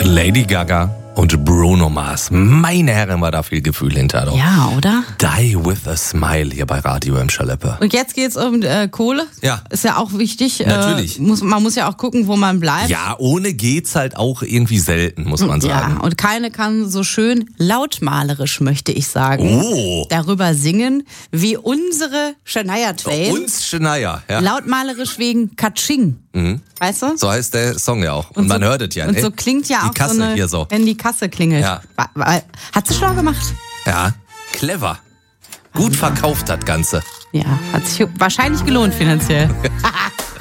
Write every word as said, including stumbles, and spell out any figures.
Lady Gaga und Bruno Mars. Meine Herren, war da viel Gefühl hinter. Doch. Ja, oder? Die with a Smile hier bei Radio im Schaleppe. Und jetzt geht's um äh, Kohle. Ja. Ist ja auch wichtig. Natürlich. Äh, muss, man muss ja auch gucken, wo man bleibt. Ja, ohne geht's halt auch irgendwie selten, muss man sagen. Ja, und keine kann so schön lautmalerisch, möchte ich sagen, Oh. darüber singen, wie unsere Shania Twain. Uns Shania, ja. Lautmalerisch wegen Katsching. Mhm. Weißt du? So heißt der Song ja auch. Und, Und man so, hört es ja. Und ey. so klingt ja Die auch Kasse so eine, hier so. wenn die Kasse klingelt. Ja. Wa- wa- Hat sie schlau gemacht? Ja, clever. Gut verkauft das Ganze. Ja, hat sich wahrscheinlich gelohnt finanziell.